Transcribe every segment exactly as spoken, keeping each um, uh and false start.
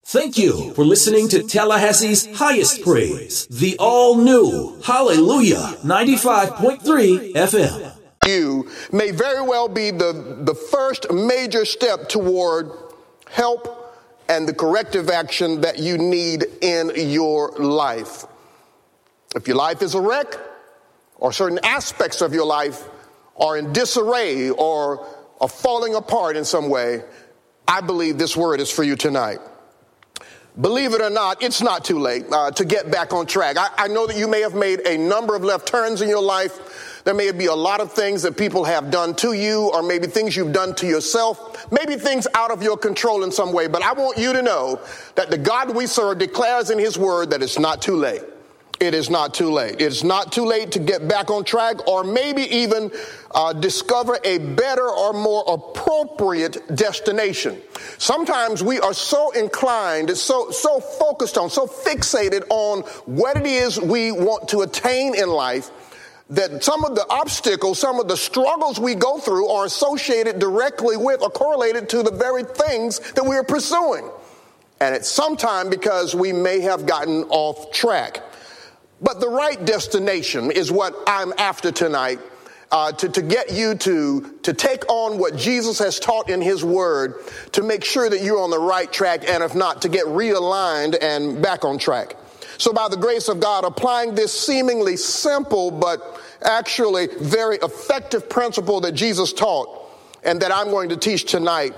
Thank you for listening to Tallahassee's Highest Praise, the all-new Hallelujah ninety-five point three F M. You may very well be the, the first major step toward help and the corrective action that you need in your life. If your life is a wreck, or certain aspects of your life are in disarray or are falling apart in some way, I believe this word is for you tonight. Believe it or not, it's not too late uh, to get back on track. I, I know that you may have made a number of left turns in your life. There may be a lot of things that people have done to you, or maybe things you've done to yourself, maybe things out of your control in some way. But I want you to know that the God we serve declares in his word that it's not too late. It is not too late. It's not too late to get back on track, or maybe even uh, discover a better or more appropriate destination. Sometimes we are so inclined, so so focused on, so fixated on what it is we want to attain in life, that some of the obstacles, some of the struggles we go through are associated directly with or correlated to the very things that we are pursuing. And it's sometimes because we may have gotten off track. But the right destination is what I'm after tonight, uh, to, to get you to, to take on what Jesus has taught in his word, to make sure that you're on the right track, and if not, to get realigned and back on track. So by the grace of God, applying this seemingly simple but actually very effective principle that Jesus taught and that I'm going to teach tonight,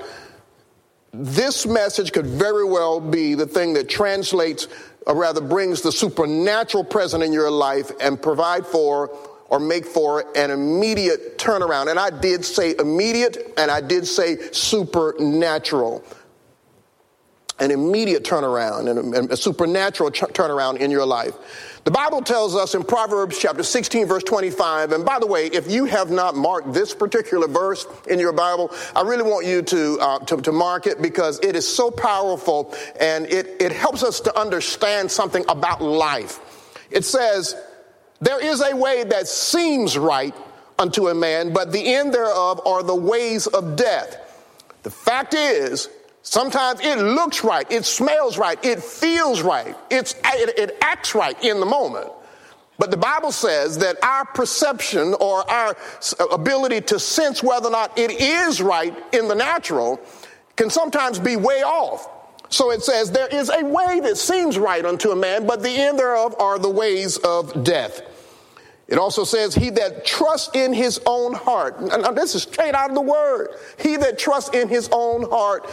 this message could very well be the thing that translates, or rather brings the supernatural present in your life and provide for or make for an immediate turnaround. And I did say immediate, and I did say supernatural. An immediate turnaround and a supernatural turnaround in your life. The Bible tells us in Proverbs chapter sixteen, verse twenty-five, and by the way, if you have not marked this particular verse in your Bible, I really want you to uh, to, to mark it, because it is so powerful, and it, it helps us to understand something about life. It says, "There is a way that seems right unto a man, but the end thereof are the ways of death." The fact is, sometimes it looks right, it smells right, it feels right, it's, it, it acts right in the moment. But the Bible says that our perception or our ability to sense whether or not it is right in the natural can sometimes be way off. So it says, there is a way that seems right unto a man, but the end thereof are the ways of death. It also says, he that trusts in his own heart. And this is straight out of the word. He that trusts in his own heart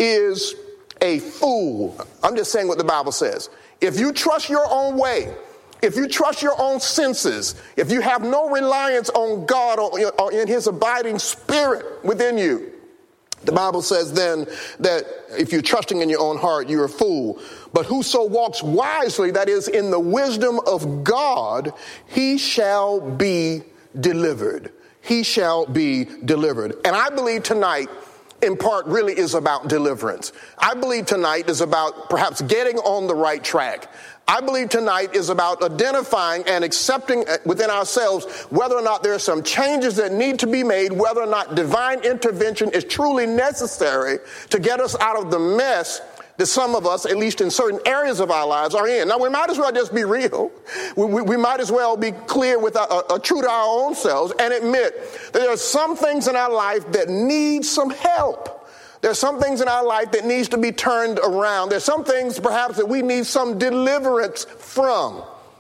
is a fool. I'm just saying what the Bible says. If you trust your own way, if you trust your own senses, if you have no reliance on God or in his abiding spirit within you, the Bible says then that if you're trusting in your own heart, you're a fool. But whoso walks wisely, that is, in the wisdom of God, he shall be delivered. He shall be delivered. And I believe tonight, in part, really is about deliverance. I believe tonight is about perhaps getting on the right track. I believe tonight is about identifying and accepting within ourselves whether or not there are some changes that need to be made, whether or not divine intervention is truly necessary to get us out of the mess that some of us, at least in certain areas of our lives, are in. Now, we might as well just be real. We, we, we might as well be clear with our, uh, uh, true to our own selves and admit that there are some things in our life that need some help. There's some things in our life that needs to be turned around. There's some things perhaps that we need some deliverance from.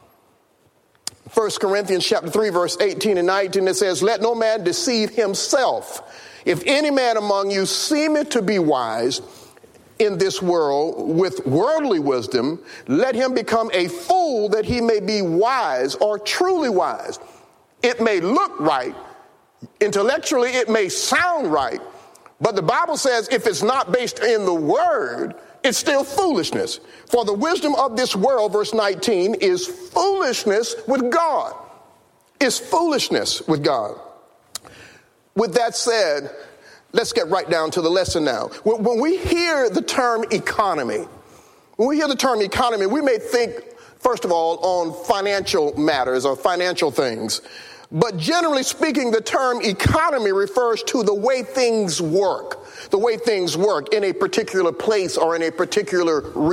First Corinthians chapter three, verse eighteen and nineteen, it says, "Let no man deceive himself. If any man among you seemeth to be wise in this world with worldly wisdom, let him become a fool that he may be wise or truly wise." It may look right. Intellectually, it may sound right. But the Bible says if it's not based in the word, it's still foolishness. For the wisdom of this world, verse nineteen, is foolishness with God. It's foolishness with God. With that said, let's get right down to the lesson now. When we hear the term economy, when we hear the term economy, we may think, first of all, on financial matters or financial things. But generally speaking, the term economy refers to the way things work, the way things work in a particular place or in a particular region.